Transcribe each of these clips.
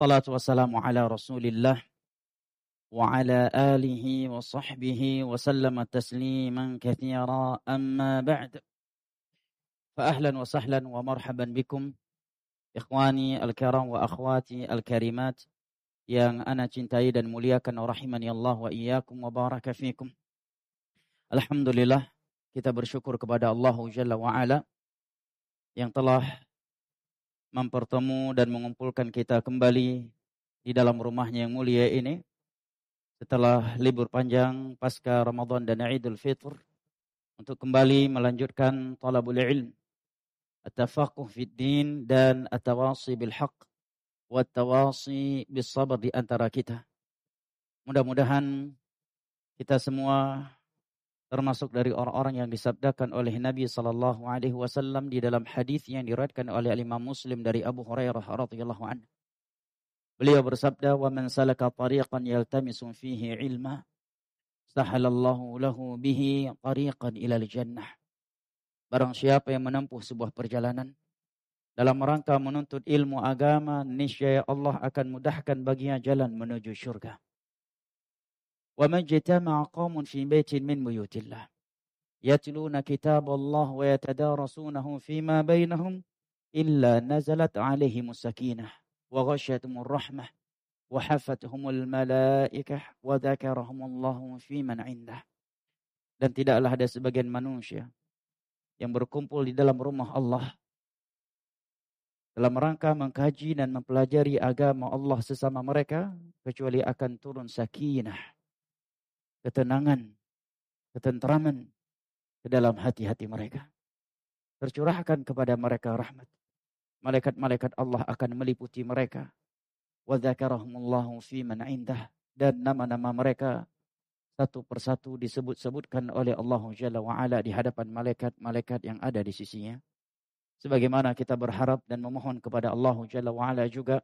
Salatu wassalamu ala Rasulillah wa ala alihi wa sahbihi wa sallama tasliman katsira amma ba'd. Fa ahlan wa sahlan wa marhaban bikum ikhwani al-kiram wa akhwati al-karimat yang ana cintai dan muliakan rahimani Allah wa iyyakum wa baraka fikum. Alhamdulillah, kita bersyukur kepada Allah Jalla wa Ala yang telah mempertemu dan mengumpulkan kita kembali di dalam rumahnya yang mulia ini setelah libur panjang pasca Ramadan dan Idul Fitr untuk kembali melanjutkan talabul ilm, at-tafaqquh fid din dan at-tawasi bil haqq wa at-tawasi bis sabr di antara kita. Mudah-mudahan kita semua termasuk dari orang-orang yang disabdakan oleh Nabi sallallahu alaihi wasallam di dalam hadis yang diriwayatkan oleh Imam Muslim dari Abu Hurairah radhiyallahu anhu. Beliau bersabda, "Wa man salaka tariqan yaltamisu fihi ilma, sahalallahu lahu bihi tariqan ilal jannah." Barang siapa yang menempuh sebuah perjalanan dalam rangka menuntut ilmu agama, niscaya Allah akan mudahkan baginya jalan menuju syurga. Wa man jitama'a qaumun fi baitin min buyutillah yatluna kitaballah wa yatadarasunahu fima bainahum illa nazalat 'alaihimus sakinah wa ghasyiyatuhumur rahmah wa hafathumul malaikah wa dzakarahumullahu fi man 'indah. Dan tidaklah ada sebagian manusia yang berkumpul di dalam rumah Allah dalam rangka mengkaji dan mempelajari agama Allah sesama mereka kecuali akan turun sakinah, ketenangan, ketentraman ke dalam hati-hati mereka. Tercurahkan kepada mereka rahmat. Malaikat-malaikat Allah akan meliputi mereka. Wa dzakarahumullahu fi man 'indah, dan nama-nama mereka satu persatu disebut-sebutkan oleh Allah Jalla wa Ala di hadapan malaikat-malaikat yang ada di sisinya. Sebagaimana kita berharap dan memohon kepada Allah Jalla wa Ala juga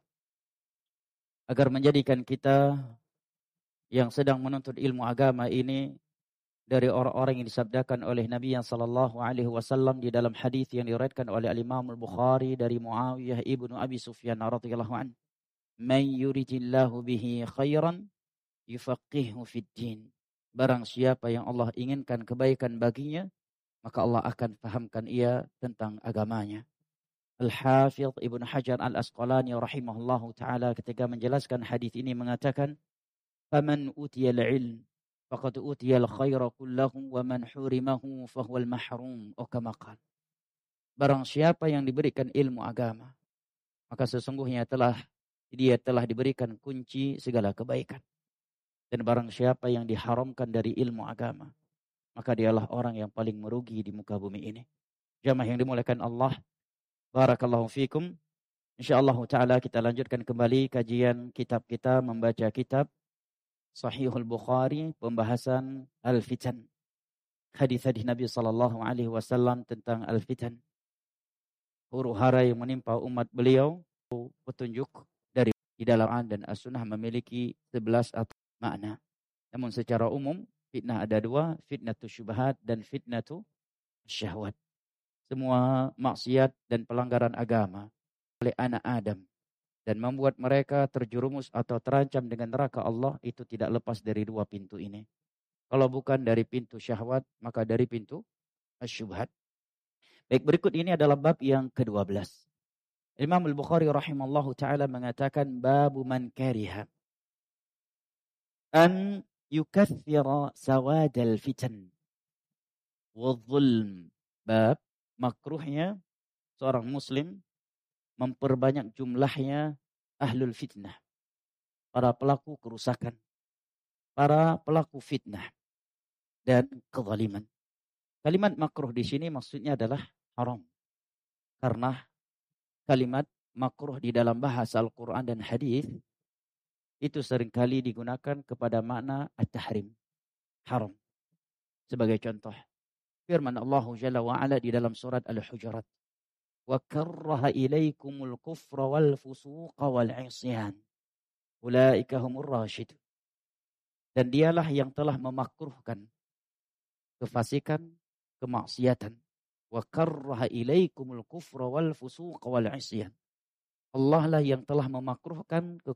agar menjadikan kita yang sedang menuntut ilmu agama ini dari orang-orang yang disabdakan oleh Nabi sallallahu alaihi wasallam di dalam hadis yang diriwayatkan oleh Imam Al-Bukhari dari Muawiyah ibnu Abi Sufyan radhiyallahu anhu, "Man yuridillahu bihi khairan yufaqihuhu fid din." Barang siapa yang Allah inginkan kebaikan baginya, maka Allah akan fahamkan ia tentang agamanya. Al-Hafidz Ibnu Hajar Al-Asqalani rahimahullahu taala ketika menjelaskan hadis ini mengatakan, "Faman utiyal ilm faqad utiyal khaira kullahu wa man hurimahu fahuwal mahrum." Oh, kama qala. Barang siapa yang diberikan ilmu agama, maka sesungguhnya dia telah diberikan kunci segala kebaikan. Dan barang siapa yang diharamkan dari ilmu agama, maka dialah orang yang paling merugi di muka bumi ini. Jamaah yang dimuliakan Allah, barakallahu fikum. Insyaallah taala kita lanjutkan kembali kajian kitab kita, membaca kitab Sahihul Bukhari, pembahasan al-fitan. Hadis-hadis Nabi sallallahu alaihi wasallam tentang al-fitan. Huru-hara yang menimpa umat beliau, petunjuk dari di dalam Al-Quran dan As-Sunnah memiliki 11 atau makna. Namun secara umum fitnah ada dua, fitnatus syubhat dan fitnatus syahwat. Semua maksiat dan pelanggaran agama oleh anak Adam dan membuat mereka terjerumus atau terancam dengan neraka Allah, itu tidak lepas dari dua pintu ini. Kalau bukan dari pintu syahwat, maka dari pintu syubhat. Baik, berikut ini adalah bab yang ke-12. Imam Al-Bukhari rahimallahu ta'ala mengatakan, babu man kariha an yukaththira sawadal fitan wadh-dhulm. Bab makruhnya seorang muslim memperbanyak jumlahnya ahlul fitnah, para pelaku kerusakan, para pelaku fitnah dan kezaliman. Kalimat makruh di sini maksudnya adalah haram. Karena kalimat makruh di dalam bahasa Al-Quran dan hadis itu seringkali digunakan kepada makna at-tahrim, haram. Sebagai contoh, firman Allah Jalla wa Ala di dalam surat Al-Hujurat, "Wa karraha ilaikumul kufra wal fusuqa wal 'isyan. Ulaika humur rasyidun." Dan dialah yang telah memakruhkan kefasikan, kemaksiatan. Wa karraha ilaikumul kufra wal fusuqa wal 'isyan. Allah lah yang telah memakruhkan